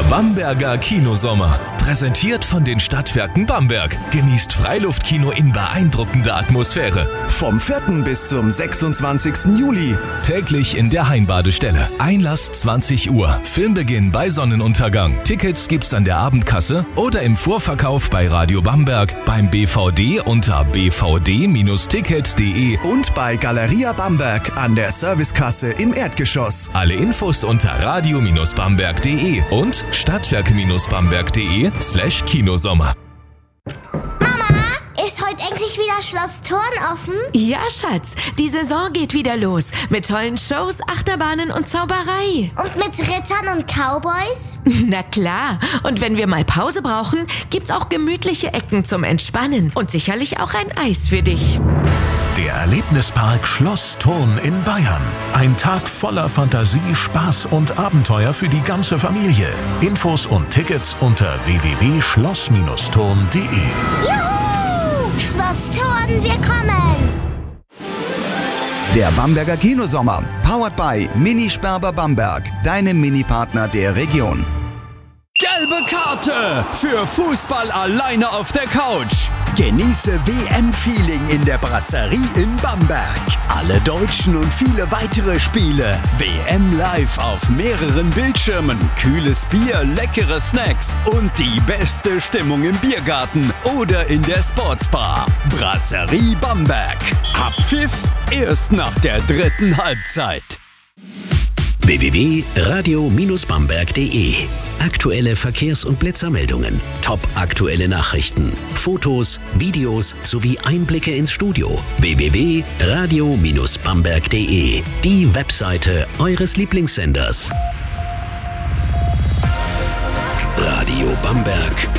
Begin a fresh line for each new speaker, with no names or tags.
Bamberger Kinosommer. Präsentiert von den Stadtwerken Bamberg. Genießt Freiluftkino in beeindruckender Atmosphäre.
Vom 4. bis zum 26. Juli.
Täglich in der Heimbadestelle. Einlass 20 Uhr. Filmbeginn bei Sonnenuntergang. Tickets gibt's an der Abendkasse oder im Vorverkauf bei Radio Bamberg, beim BVD unter bvd-ticket.de
Und bei Galeria Bamberg an der Servicekasse im Erdgeschoss.
Alle Infos unter radio-bamberg.de und stadtwerke-bamberg.de/Kinosommer.
Ist heute endlich wieder Schloss Thurn offen?
Ja, Schatz, die Saison geht wieder los. Mit tollen Shows, Achterbahnen und Zauberei.
Und mit Rittern und Cowboys?
Na klar, und wenn wir mal Pause brauchen, gibt's auch gemütliche Ecken zum Entspannen. Und sicherlich auch ein Eis für dich.
Der Erlebnispark Schloss Thurn in Bayern. Ein Tag voller Fantasie, Spaß und Abenteuer für die ganze Familie. Infos und Tickets unter www.schloss-thurn.de.
Juhu! Schloss Thurn, wir kommen!
Der Bamberger Kinosommer. Powered by Mini Sperber Bamberg. Deinem Mini-Partner der Region.
Gelbe Karte für Fußball alleine auf der Couch. Genieße WM-Feeling in der Brasserie in Bamberg. Alle deutschen und viele weitere Spiele. WM live auf mehreren Bildschirmen. Kühles Bier, leckere Snacks und die beste Stimmung im Biergarten oder in der Sportsbar. Brasserie Bamberg. Abpfiff erst nach der 3. Halbzeit.
www.radio-bamberg.de. Aktuelle Verkehrs- und Blitzermeldungen, top-aktuelle Nachrichten, Fotos, Videos sowie Einblicke ins Studio. www.radio-bamberg.de. Die Webseite eures Lieblingssenders. Radio Bamberg.